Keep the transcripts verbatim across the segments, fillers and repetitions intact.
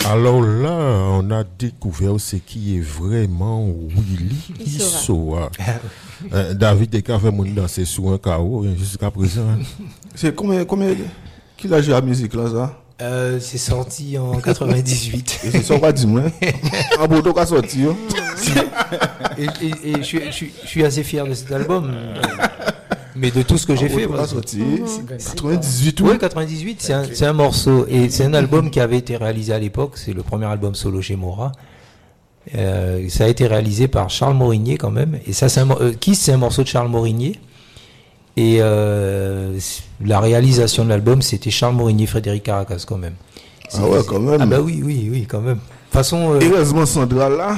Alors là, on a découvert ce qui est vraiment Willy Issoa. euh, David et fait mon danser sous un carreau jusqu'à présent. C'est combien, combien, qui a joué la musique là, ça? Euh, c'est sorti en quatre-vingt-dix-huit. Et c'est sorti, dis-moi. Un beau temps qu'a sorti. Et, et, et je, suis, je, suis, je suis assez fier de cet album. Mais de tout ce que j'ai fait. Qu'a sorti quatre-vingt-dix-huit, oui. quatre-vingt-dix-huit, c'est un, c'est un morceau. Et c'est un album qui avait été réalisé à l'époque. C'est le premier album solo chez Mora. Euh, ça a été réalisé par Charles Morinier quand même. Et ça, c'est un, euh, Kiss, c'est un morceau de Charles Morinier. Et euh, la réalisation de l'album, c'était Charles Morinier, Frédéric Caracas quand même. C'est, ah ouais, quand même. Ah bah oui, oui, oui, quand même. De toute façon. Euh, heureusement, Sandra là.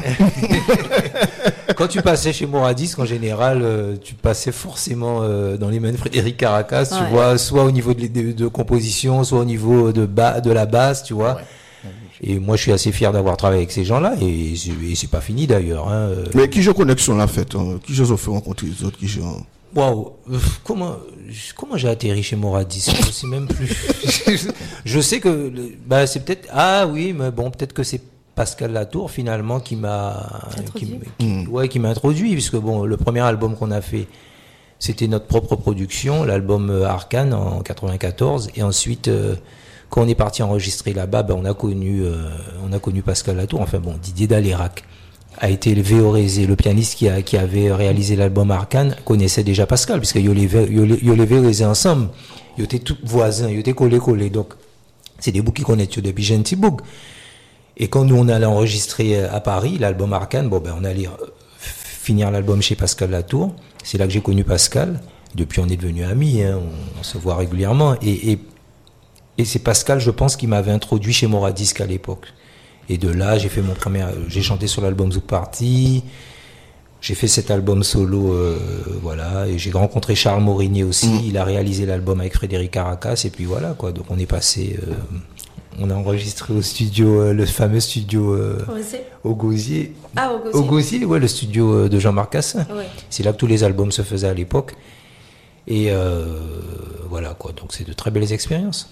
Quand tu passais chez Moradisc, en général, euh, tu passais forcément euh, dans les mains de Frédéric Caracas, tu ouais. vois, soit au niveau de, de, de composition, soit au niveau de, ba- de la basse, tu vois. Ouais. Et moi, je suis assez fier d'avoir travaillé avec ces gens-là, et c'est, et c'est pas fini d'ailleurs. Hein. Mais qui j'ai connexion là, fait hein? Qui j'ai fait rencontrer les autres qui j'ai. Waouh, comment comment j'ai atterri chez Moradisc? Je sais même plus. Je sais que bah c'est peut-être ah oui, mais bon peut-être que c'est Pascal Latour finalement qui m'a qui, qui, mmh. ouais qui m'a introduit, puisque bon le premier album qu'on a fait c'était notre propre production, l'album Arcane en quatre-vingt-quatorze, et ensuite euh, quand on est parti enregistrer là-bas, ben on a connu euh, on a connu Pascal Latour, enfin bon Didier Dalérac a été élevé au Rézé. Le pianiste qui, a, qui avait réalisé l'album Arcane connaissait déjà Pascal, puisque ils étaient Rézé ensemble. Ils étaient tous voisins, ils étaient collés-collés. Donc, c'est des bouts qui connaissent depuis Gentibouc. Et quand nous, on allait enregistrer à Paris, l'album Arcane, bon, ben, on allait finir l'album chez Pascal Latour. C'est là que j'ai connu Pascal. Depuis, on est devenus amis, hein. on, on se voit régulièrement. Et, et, et c'est Pascal, je pense, qui m'avait introduit chez Moradisc à l'époque. Et de là, j'ai fait mon premier, j'ai chanté sur l'album Zouk Party, j'ai fait cet album solo, euh, voilà, et j'ai rencontré Charles Morinier aussi, mmh. il a réalisé l'album avec Frédéric Caracas, et puis voilà, quoi, donc on est passé, euh, on a enregistré au studio, euh, le fameux studio euh, au Gosier. Ah, au Gosier. Au Gosier, ouais, le studio de Jean-Marc Cassin. Ouais. C'est là que tous les albums se faisaient à l'époque. Et euh, voilà, quoi, donc c'est de très belles expériences.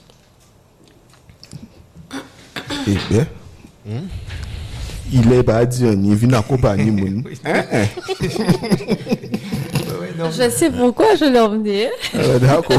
Et bien. Hmm? Il est pas dit, il vient accompagner mon. Je sais pourquoi je l'ai emmené. Ah, d'accord.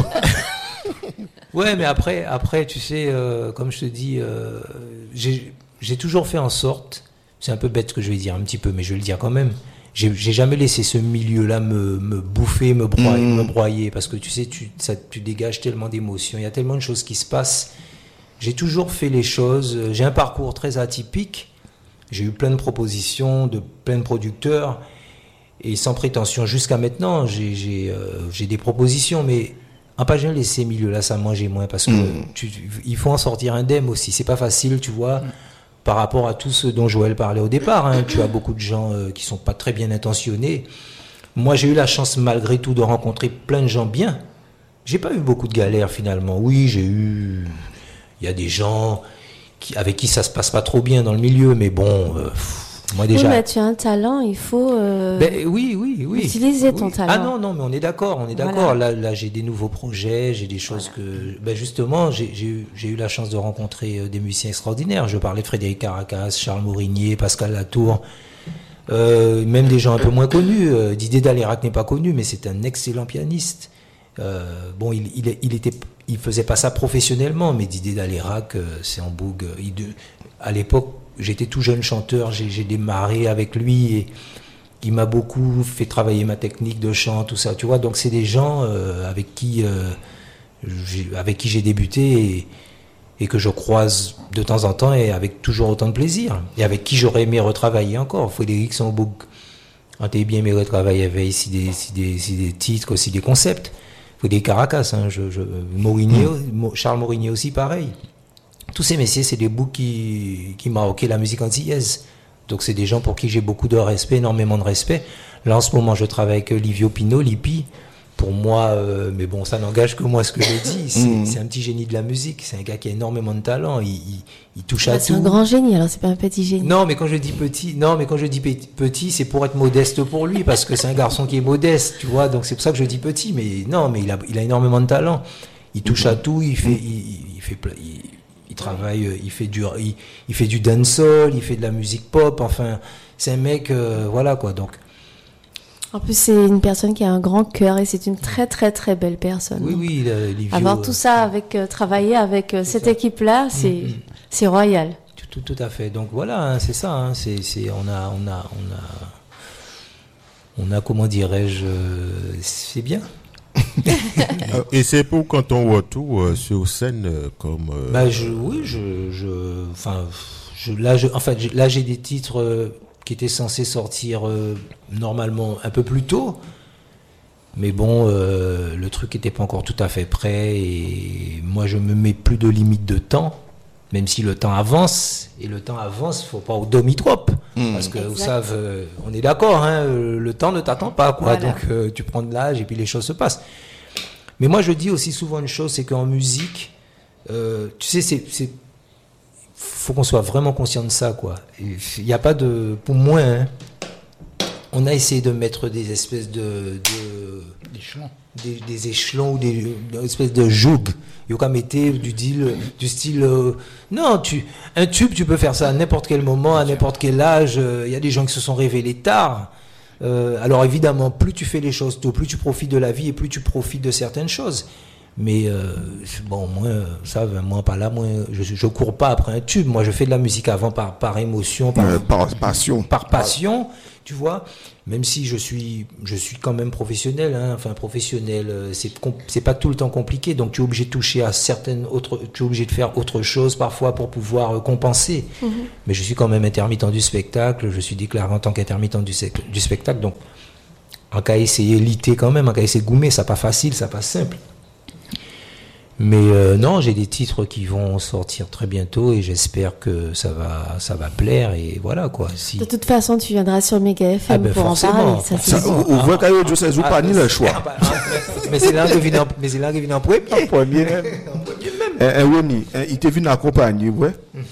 Ouais, mais après, après, tu sais, euh, comme je te dis, euh, j'ai, j'ai toujours fait en sorte. C'est un peu bête ce que je vais dire, un petit peu, mais je vais le dire quand même. J'ai, j'ai jamais laissé ce milieu-là me, me bouffer, me broyer, mmh. me broyer, parce que tu sais, tu, ça, tu dégages tellement d'émotions. Il y a tellement de choses qui se passent. J'ai toujours fait les choses. J'ai un parcours très atypique. J'ai eu plein de propositions de plein de producteurs. Et sans prétention, jusqu'à maintenant, j'ai, j'ai, euh, j'ai des propositions. Mais en pas jamais laisser milieu-là, ça mangeait moins. Parce que mmh. tu, il faut en sortir indemne aussi. C'est pas facile, tu vois, mmh. par rapport à tout ce dont Joël parlait au départ. Hein. Tu as beaucoup de gens euh, qui sont pas très bien intentionnés. Moi, j'ai eu la chance, malgré tout, de rencontrer plein de gens bien. J'ai pas eu beaucoup de galères, finalement. Oui, j'ai eu... Il y a des gens qui, avec qui ça se passe pas trop bien dans le milieu, mais bon, euh, moi déjà. Oui, mais tu as un talent, il faut. Euh, ben, oui, oui, oui. Utiliser oui. ton talent. Ah non, non, mais on est d'accord, on est d'accord. Voilà. Là, là, j'ai des nouveaux projets, j'ai des choses voilà. que. Ben justement, j'ai, j'ai, eu, j'ai eu la chance de rencontrer des musiciens extraordinaires. Je parlais de Frédéric Caracas, Charles Morinier, Pascal Latour, euh, même des gens un peu moins connus. Euh, Didier Dalérac n'est pas connu, mais c'est un excellent pianiste. Euh, bon, il, il, il était, il faisait pas ça professionnellement, mais Didier Dalérac, euh, c'est en bougue. Il, à l'époque, j'étais tout jeune chanteur, j'ai, j'ai démarré avec lui et il m'a beaucoup fait travailler ma technique de chant, tout ça, tu vois. Donc c'est des gens euh, avec qui, euh, j'ai, avec qui j'ai débuté et, et que je croise de temps en temps et avec toujours autant de plaisir. Et avec qui j'aurais aimé retravailler encore. Frédéric Samboug, on t'a bien aimé retravailler avec si des, si des, si des titres, aussi des concepts. Des Caracas, hein, je, je, Morinier, mmh. Charles Morinier aussi, pareil. Tous ces messieurs, c'est des bouts qui, qui maroquaient la musique antillaise. Donc, c'est des gens pour qui j'ai beaucoup de respect, énormément de respect. Là, en ce moment, je travaille avec Livio Pino, Lippi. Pour moi, euh, mais bon, ça n'engage que moi ce que je dis. C'est, mmh. c'est un petit génie de la musique. C'est un gars qui a énormément de talent. Il, il, il touche bah, à c'est tout. C'est un grand génie, alors c'est pas un petit génie. Non, mais quand je dis petit, non, mais quand je dis petit, c'est pour être modeste pour lui, parce que c'est un garçon qui est modeste, tu vois. Donc c'est pour ça que je dis petit. Mais non, mais il a, il a énormément de talent. Il touche mmh. à tout. Il fait, il, il fait, il, Il travaille, il fait du, il, il fait du dancehall, il fait de la musique pop. Enfin, c'est un mec, euh, voilà quoi. Donc. En plus, c'est une personne qui a un grand cœur et c'est une très très très belle personne. Oui, oui, Livio, avoir tout ça avec euh, travailler avec euh, cette équipe-là, c'est mm-hmm. c'est royal. Tout, tout, tout à fait. Donc voilà, hein, c'est ça. Hein, c'est, c'est, on a, on a, on a, on a, comment dirais-je, euh, c'est bien. Et c'est pour quand on retourne euh, sur scène euh, comme. Euh... Bah je, oui, je, je, enfin, je, là, je, en fait, je, là, j'ai des titres euh, qui étaient censés sortir euh, normalement un peu plus tôt, mais bon, euh, le truc n'était pas encore tout à fait prêt et moi, je me mets plus de limite de temps, même si le temps avance et le temps avance, faut pas au demi-trop, mmh. parce que exact. Vous savez, euh, on est d'accord, hein, le temps ne t'attend pas, quoi, voilà. Donc euh, tu prends de l'âge et puis les choses se passent. Mais moi, je dis aussi souvent une chose, c'est qu'en musique, euh, tu sais, c'est, c'est, faut qu'on soit vraiment conscient de ça, quoi. Il n'y a pas de, pour moi, hein, on a essayé de mettre des espèces de, de échelons, des, des échelons ou des, des espèces de jougs. Il y a mettre du style, du style, euh, non, tu, un tube, tu peux faire ça à n'importe quel moment, à n'importe quel âge. Il euh, y a des gens qui se sont révélés tard. Euh, alors évidemment, plus tu fais les choses tôt, plus tu profites de la vie et plus tu profites de certaines choses. Mais euh, bon, moi, ça, moi, pas là, moi, je, je cours pas après un tube. Moi, je fais de la musique avant par, par émotion, par, euh, par passion, par passion, tu vois. Même si je suis, je suis quand même professionnel, hein, enfin professionnel, c'est, c'est pas tout le temps compliqué. Donc tu es obligé de toucher à certaines autres, tu es obligé de faire autre chose parfois pour pouvoir compenser. Mm-hmm. Mais je suis quand même intermittent du spectacle. Je suis déclaré en tant qu'intermittent du, du spectacle. Donc en cas essayer liter quand même, en cas essayer goumer, ça pas facile, ça pas simple. Mais euh, non, j'ai des titres qui vont sortir très bientôt et j'espère que ça va, ça va plaire et voilà quoi. Si... De toute façon, tu viendras sur Méga F M ah ben pour forcément. en parler. Ça, c'est ça, sûr. On voit qu'il y a pas ni le choix. Mais c'est là que vient en, mais c'est là que vient en premier. En premier même. Eh, Winnie, il t'est venu accompagner, ouais.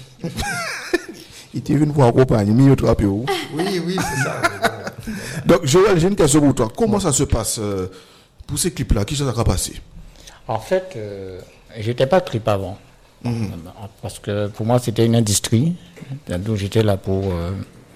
Il t'est venu pour accompagner, mais il trappe où? Oui, oui, c'est ça. Donc, Joël, j'ai une question pour toi. Comment ça se passe euh, pour ces clips-là? Qui ça va passer? En fait, euh, j'étais pas clip avant. Mmh. Parce que pour moi, c'était une industrie. Donc, j'étais là pour euh,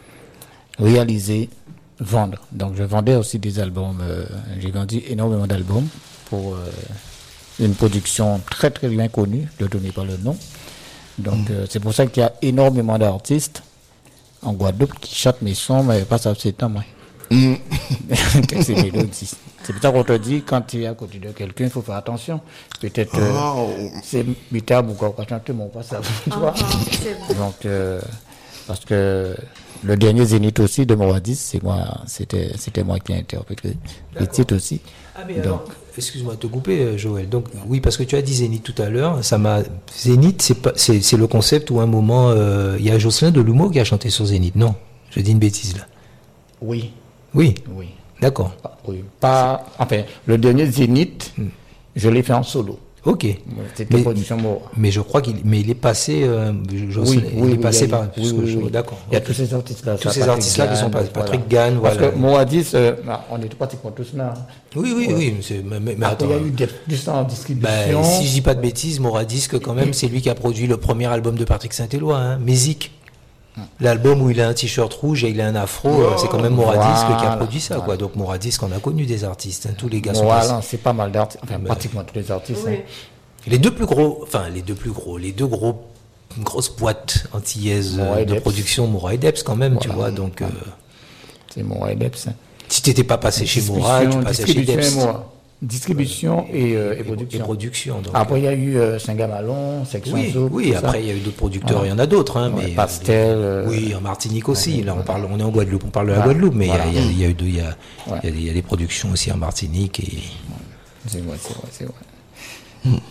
réaliser, vendre. Donc, je vendais aussi des albums. Euh, j'ai vendu énormément d'albums pour euh, une production très, très bien connue. Je ne donnais pas le nom. Donc, mmh. euh, c'est pour ça qu'il y a énormément d'artistes en Guadeloupe qui chantent mes sons, mais pas ça, c'est temps, moi. Mmh. c'est mélodie. C'est pour ça qu'on te dit, quand tu es à côté de quelqu'un, il faut faire attention. Peut-être, euh, oh. c'est mitable ou quoi, quoi, chanter, mais pas ça. Tu vois. Oh, donc, euh, parce que le dernier Zénith aussi de Moradis, c'est moi, c'était, c'était moi qui ai interprété les titres aussi. Ah, mais donc, alors, excuse-moi de te couper, Joël. Donc, oui, parce que tu as dit Zénith tout à l'heure, ça m'a, Zénith, c'est pas, c'est, c'est le concept où à un moment, il euh, y a Jocelyn Delumeau qui a chanté sur Zénith. Non, je dis une bêtise là. Oui. Oui. Oui. D'accord. Oui. Pas, enfin, le dernier Zénith, hmm. je l'ai fait en solo. Ok. C'était une production Mora. Mais je crois qu'il, mais il est passé, euh, je, oui, il oui, est passé oui, par, oui, oui, je, oui. D'accord. Il y a tous ces artistes-là. Tous ces artistes-là qui sont passés. Patrick voilà. Gann, Parce voilà. que Moradis, euh, on est pratiquement tous là. Oui, oui, ouais. oui. Mais, mais, mais Après, attends. il y a eu des, des en distribution. Ben, si je dis pas de bêtises, Moradisque, quand même, c'est lui qui a produit le premier album de Patrick Saint-Éloi, hein, Musique. L'album où il a un t-shirt rouge et il a un afro, oh, c'est quand même Moradisque voilà, qui a produit ça, voilà. quoi. Donc Moradisque, on a connu des artistes, hein, tous les gars sont voilà, passés. C'est pas mal d'artistes, enfin, ben, pratiquement tous les artistes. Oui. Hein. Les deux plus gros, enfin les deux plus gros, les deux gros, grosses boîtes antillaises euh, de Deps. production, Mora et Deps quand même, voilà. tu vois. Donc, euh, c'est Mora et Deps. Hein. Si t'étais pas passé chez Mora, tu passais chez Deps. Distribution et, euh, et production. Et production donc, après, il y a eu euh, Saint-Gamalon, Section Oui, Zouk, oui après, il y a eu d'autres producteurs, il voilà. y en a d'autres. Hein, ouais, mais, Pastel. Euh, oui, en Martinique aussi. Ouais, là, on, parle, on est en Guadeloupe, on parle de la voilà. Guadeloupe, mais il voilà. y, y, y, a eu il y, a, ouais. y, a, y a des productions aussi en Martinique. Et... C'est vrai, c'est vrai, c'est vrai. Hum. Ouais.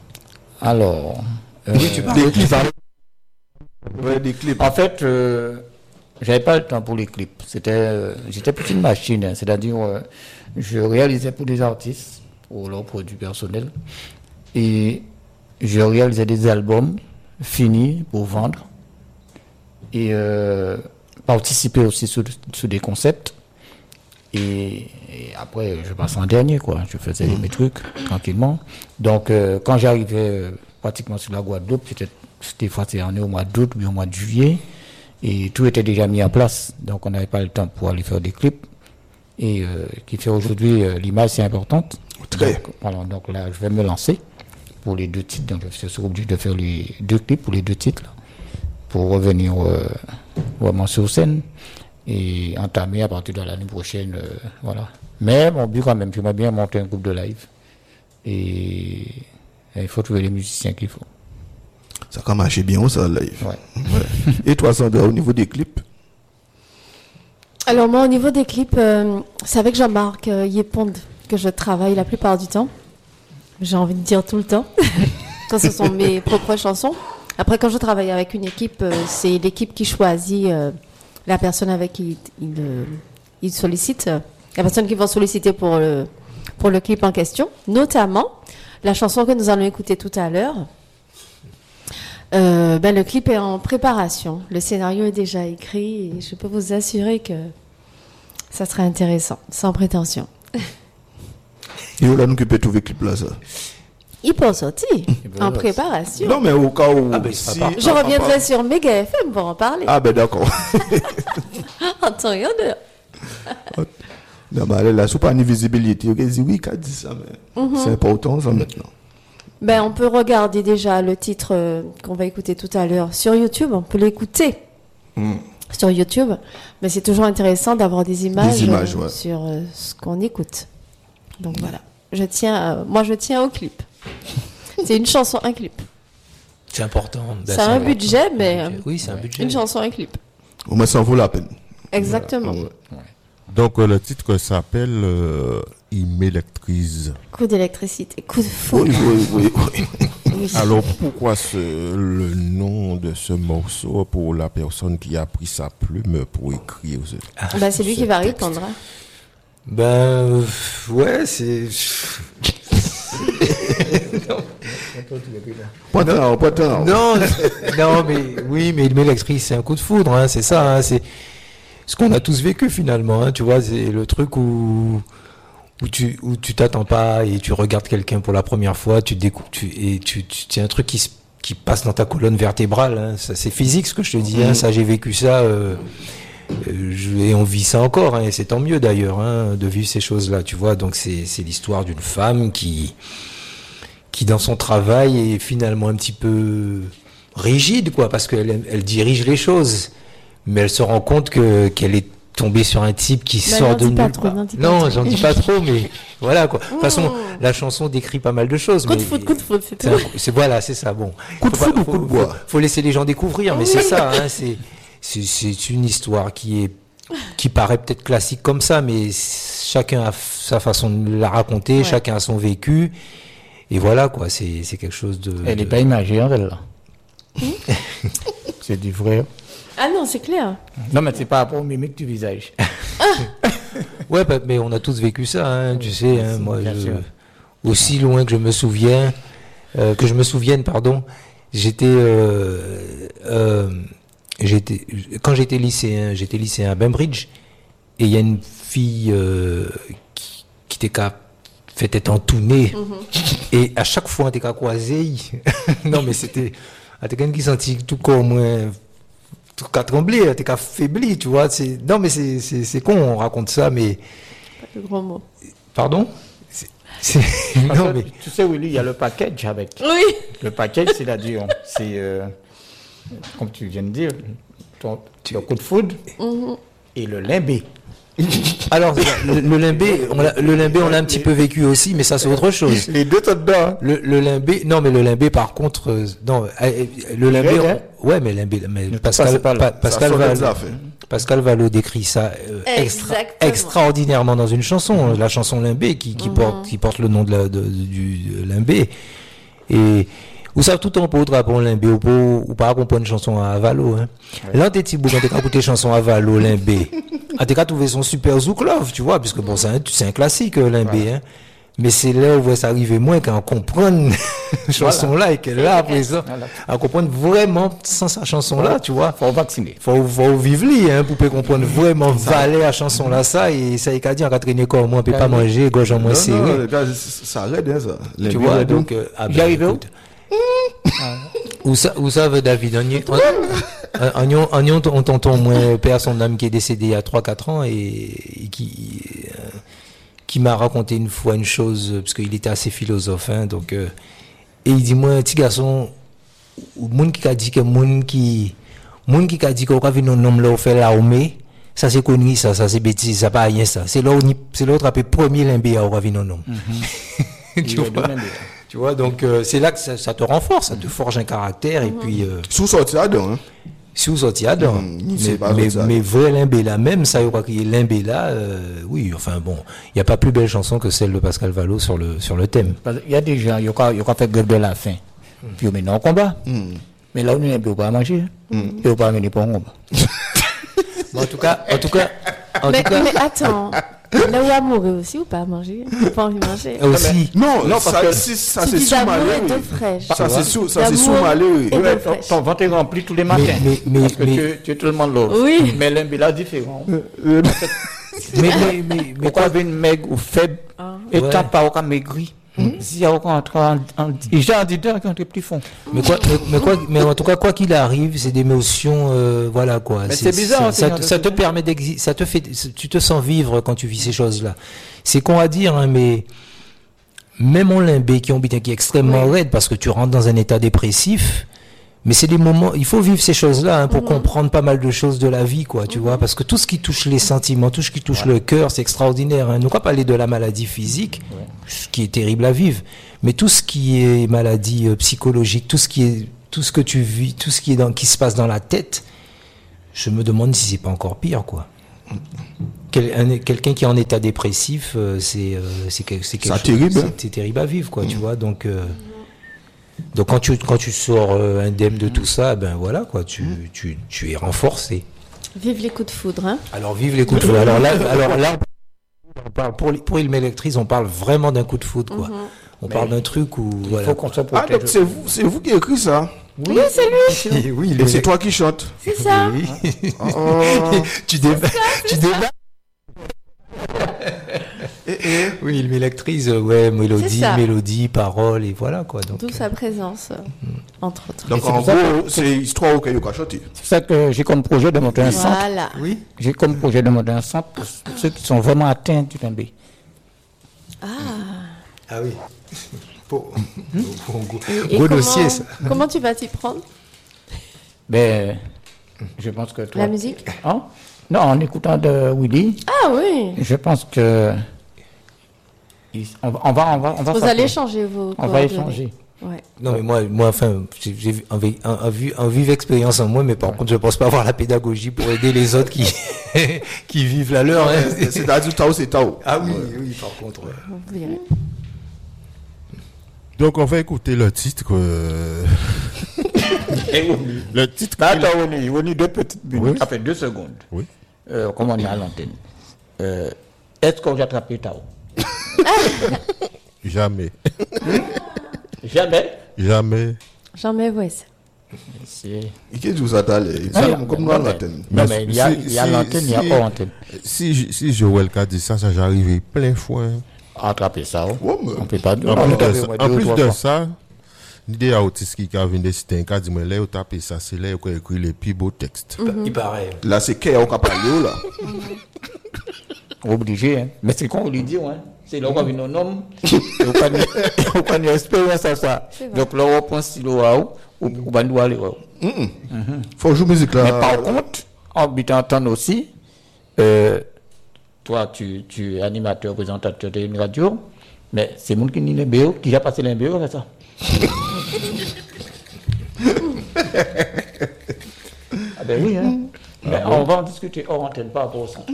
Alors. Euh, oui, tu parles. Tu parles. Ouais, des clips. En fait, euh, j'avais pas le temps pour les clips. C'était, euh, j'étais plus une machine, hein, c'est-à-dire. Euh, Je réalisais pour des artistes, pour leurs produits personnels, et je réalisais des albums finis pour vendre, et euh, participer aussi sur, sur des concepts, et, et après je passais en dernier, quoi. Je faisais mmh. mes trucs tranquillement. Donc euh, quand j'arrivais euh, pratiquement sur la Guadeloupe, c'était des fois c'est au mois d'août ou au mois de juillet, et tout était déjà mis en place, donc on n'avait pas le temps pour aller faire des clips, et euh, qui fait aujourd'hui euh, l'image c'est importante. Très. Donc, voilà, donc là je vais me lancer pour les deux titres, donc je suis obligé de faire les deux clips pour les deux titres là, pour revenir euh, vraiment sur scène et entamer à partir de l'année prochaine, euh, voilà. Mais mon but quand même, j'aimerais bien monter un groupe de live et, et il faut trouver les musiciens qu'il faut. Ça a marché bien ça live. Ouais. Ouais. Et toi Sandra, au niveau des clips? Alors moi, au niveau des clips, euh, c'est avec Jean-Marc euh, Yéponde que je travaille la plupart du temps. J'ai envie de dire tout le temps, quand ce sont mes propres chansons. Après, quand je travaille avec une équipe, euh, c'est l'équipe qui choisit euh, la personne avec qui il, euh, il sollicite, euh, la personne qui va solliciter pour le, pour le clip en question. Notamment, la chanson que nous allons écouter tout à l'heure. Euh, ben, le clip est en préparation. Le scénario est déjà écrit et je peux vous assurer que ça sera intéressant, sans prétention. Et là, nous qui peut trouver clip là, ça. Il peut sortir en préparation. Non, mais au cas où. Ah ben, si, pas Je ah, reviendrai ah, sur Méga F M pour en parler. Ah, ben d'accord. En temps et en heure. Non, mais là, c'est pas une visibilité. Ok, dit oui, qu'a dit ça, mais Mhm. c'est important ça maintenant. Ben, on peut regarder déjà le titre euh, qu'on va écouter tout à l'heure sur YouTube. On peut l'écouter Mm. sur YouTube. Mais c'est toujours intéressant d'avoir des images, images, euh, ouais. sur euh, ce qu'on écoute. Donc voilà. Je tiens, euh, moi, je tiens au clip. C'est une chanson, un clip. C'est important. Ben, C'est un important. budget, mais euh, Oui, c'est un budget. une chanson, un clip. Au moins, ça en vaut la peine. Exactement. Ouais. Donc euh, le titre s'appelle euh, Il m'électrise. Coup d'électricité, coup de fou. Oui, oui, oui, oui. Oui. Alors pourquoi ce, le nom de ce morceau pour la personne qui a pris sa plume pour écrire ce- Ben, c'est lui ce qui va texte? répondre. hein. Ben, euh, ouais, c'est. Pas de temps, pas de temps. Non, non, mais oui, mais il met l'actrice, c'est un coup de foudre, hein, c'est ça, hein, c'est ce qu'on a tous vécu finalement, hein, tu vois, c'est le truc où où tu où tu t'attends pas et tu regardes quelqu'un pour la première fois, tu découvres, tu et tu, tu c'est un truc qui se- qui passe dans ta colonne vertébrale, hein, ça c'est physique ce que je te dis, hein, ça j'ai vécu ça. Euh, euh, je- et on vit ça encore, hein, et c'est tant mieux d'ailleurs, hein, de vivre ces choses-là, tu vois. Donc c'est c'est l'histoire d'une femme qui qui dans son travail est finalement un petit peu rigide, quoi, parce qu'elle elle dirige les choses, mais elle se rend compte que qu'elle est tombée sur un type qui Bah, sort n'en de dis pas nulle trop, part. n'en dis pas Non, trop. j'en dis pas trop, mais voilà quoi. De toute façon, la chanson décrit pas mal de choses. Coup de mais foudre, coup de foudre, c'est c'est tout. un- c'est- voilà, c'est ça. Bon, Coup de Faut foudre pas- ou coup de faut- bois? faut- Faut laisser les gens découvrir, mais c'est ça. Hein, c'est c'est c'est une histoire qui est qui paraît peut-être classique comme ça, mais chacun a f- sa façon de la raconter, Ouais. chacun a son vécu, et voilà quoi. C'est c'est quelque chose de. Elle n'est de- pas imaginaire, elle là. C'est du vrai. Ah non, c'est clair. Non, mais c'est par rapport au mimique du visage. Ouais, bah, mais on a tous vécu ça, hein, tu sais. Hein, moi, bien je- sûr. aussi loin que je me souviens, euh, que je me souvienne, pardon, j'étais, euh, euh, j'étais, quand j'étais lycéen, j'étais lycéen à Bainbridge, et il y a une fille euh, qui, qui était qu'à fait être entournée, et à chaque fois on était qu'à croiser. Non, mais c'était, à quelqu'un qui sentit tout comme moins. Tout qu'à trembler, t'es qu'à faibli, tu vois. C'est, non, mais c'est, c'est, c'est con, on raconte ça, mais, Pas de gros mots. pardon? C'est, c'est- Parce non, que, mais, tu sais, Willy, il y a le package avec. Oui. Le package, c'est-à-dire, c'est, euh, comme tu viens de dire, ton, ton coup de foudre et le limbé. alors, le, le limbé, on l'a, le limbé, on l'a un petit peu vécu aussi, mais ça, c'est autre chose. Les deux sont dedans. Le, le limbé, non, mais le limbé, par contre, euh, non, euh, le limbé, règle, hein. on- ouais, mais limbé, mais Ne Pascal, passez pas là. Pa- Ça Pascal sonne Valo, des affaires. Pascal Valo décrit ça euh, extra- Exactement. extraordinairement dans une chanson, la chanson Limbé, qui, qui porte, qui porte le nom de la, de, du de Limbé. Et, ou ça, tout en pour drapeau Limbé, ou, pour- ou pas comprendre une chanson à Valo, hein. Là, t'es petit bout, quand t'es écouté chanson à Valo, Limbé. Ah, t'es qu'à trouver son super Zouk Love, tu vois, puisque bon, c'est un, c'est un classique, euh, Limbé, hein. Mais c'est là où va s'arriver moins qu'à en comprendre cette chanson-là et qu'elle là, à présent, Voilà. à comprendre vraiment sans sa chanson-là, tu vois. Faut vacciner. Faut, faut vivre li, hein, pour peut comprendre vraiment valer la chanson là, ça, et ça y est qu'à dire, qu'à traîner corps, moi, on peut pas manger, gorge en moins Non, serré. non, les gars, ça arrête, hein, ça. Tu Les vois, vieux, donc, euh, ah, J'y ben, arrive où écoute, Où ça, où ça veut David? Agnon, Agnon, ton tonton, moi, père son âme qui est décédé il y a trois quatre ans et, et qui, euh, qui m'a raconté une fois une chose, parce qu'il était assez philosophe, hein, donc, euh, et il dit, moi, petit garçon, moun qui a dit que moun qui, moun qui a dit qu'on va venir un homme là, on fait l'armée, ça c'est connu, ça, ça c'est bêtise, ça pas rien, ça. C'est là où, c'est l'autre après premier limbé à va venir un homme. Tu vois? Tu vois, donc euh, c'est là que ça, ça te renforce, ça te forge un caractère, et puis... Euh, sous sorti là-dedans, hein. Sous sorti là-dedans. Mmh, mais, mais, mais vrai limbé là, même ça, je crois qu'il y a limbé là, euh, oui, enfin bon, il n'y a pas plus belle chanson que celle de Pascal Vallot sur le, sur le thème. Il y a des gens, il y a fait grève de la faim, mmh. puis maintenant on combat. Mmh. Mais là, on ne peut pas manger, mmh. et on ne peut pas mener pour un combat. Bon, en tout cas, en tout cas... En mais, tout cas... mais attends... Là où amoureux aussi ou pas à manger? Pas envie de manger. Aussi. Non, non, parce ça, que c'est, ça c'est sous-malé. Ça c'est sous, ça c'est sous-malé. Ouais, ton, ton ventre est rempli tous les matins. Mais, mais, parce que mais, tu, tu es tout le monde là. Oui. Mais l'imbéla différent. mais, mais, mais, mais, pourquoi avoir une maigre ou faible ah. et ouais. t'as pas aucun maigri? Si y a aucun en j'ai un diteur qui ont des petits fonds. Mais quoi, mais, mais quoi, mais en tout cas, quoi qu'il arrive, c'est des émotions, euh, voilà quoi. Mais c'est, c'est bizarre. Ça, ça, ça te permet d'exister, ça te fait, tu te sens vivre quand tu vis ces choses-là. C'est con à dire, hein, mais même en limbé qui ont qui est extrêmement oui. raide parce que tu rentres dans un état dépressif. Mais c'est des moments, il faut vivre ces choses-là hein, pour mmh. comprendre pas mal de choses de la vie, quoi, tu mmh. vois, parce que tout ce qui touche les sentiments, tout ce qui touche ouais. le cœur, c'est extraordinaire. Hein. Nous pas parler de la maladie physique, ouais. ce qui est terrible à vivre, mais tout ce qui est maladie euh, psychologique, tout ce qui est, tout ce que tu vis, tout ce qui est dans, qui se passe dans la tête, je me demande si c'est pas encore pire, quoi. Quel, un, quelqu'un qui est en état dépressif, euh, c'est, euh, c'est, c'est quelque chose, terrible, c'est, hein. c'est terrible à vivre, quoi, mmh. tu vois, donc. Euh, Donc quand tu quand tu sors euh, indemne de tout ça, ben voilà quoi, tu mmh. tu tu es renforcé. Vive les coups de foudre, hein. Alors vive les coups de foudre. Alors là alors là on parle pour pour Ilme Electrice, on parle vraiment d'un coup de foudre quoi. Mmh. On Mais parle d'un truc où il voilà. faut qu'on se protège. Ah donc c'est vous c'est vous qui écrit ça. Oui, oui c'est lui. Oui, et c'est toi qui chante. C'est ça. Oui. Oh. tu débats tu débats. Et, et. Oui, Ilme Electrice, ouais, mélodie, mélodie, paroles et voilà quoi. Donc d'où sa présence, euh, mmh. entre autres. Donc en gros, c'est histoire auquel il a chanté. C'est ça que j'ai comme projet de monter un centre. Voilà. Oui. J'ai comme projet de monter un centre pour ceux qui sont vraiment atteints du limbé. Ah. Ah oui. Pour, pour un gros, et, et gros comment, dossier ça. Comment tu vas t'y prendre? Ben, je pense que toi. La musique? Hein? Non, en écoutant de Willy. Ah oui. Je pense que on va, on va, on va, on va Vous allez échanger vos. On va échanger. Ouais. Non mais moi, moi, enfin, j'ai, j'ai un, un, un, un vive expérience en moi, mais par ouais. contre, je pense pas avoir la pédagogie pour aider les autres qui qui vivent la leur. Hein. C'est, c'est-à-dire Tao, c'est Tao. Ah oui, ouais. oui, par contre. Ouais. Oui. Donc on va écouter le titre. Euh... le titre. Bah, attends, on est, on est deux petites minutes. Oui. Après deux secondes. Oui. Euh, comment on est à l'antenne. Euh, est-ce qu'on a attrapé Tao? Jamais. Jamais. Jamais. Jamais, ouais. C'est... Et qu'est-ce que vous attendez? Ah, comme nous à l'antenne. Non, mais il y a, il y a si, l'antenne, il y a hors antenne. Si, si Joël a dit ça, ça j'ai arrivé plein fois. Attraper ça. Oh, on peut pas dire. En plus de ça, en plus de ça l'idée à autiste qui a vu des sites, un dit, mais là, vous tapez ça, c'est là qu'on écrit les plus beaux textes. Mm-hmm. Il paraît. Là, c'est qu'il y a un parler là. Obligé, hein. Mais c'est qu'on lui dit, hein. C'est là qu'on vient un homme, on a une expérience à ça. Donc là, on prend stylo à ou on va nous aller. Il faut jouer musique là. Mais par contre, en habitant aussi, euh, toi, tu, tu es animateur, présentateur d'une radio, mais c'est le monde qui n'est pas qui a passé l'M B O, c'est ça. Ah ben oui, hein. Ah mais bon. On va en discuter hors antenne, pas pour ça.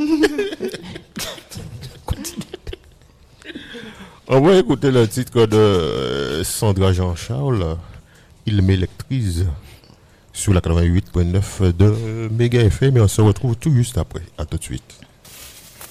On va écouter le titre de Sandra Jean-Charles, Il m'électrise, sur la quatre-vingt-huit point neuf de Méga F M, mais on se retrouve tout juste après. À tout de suite.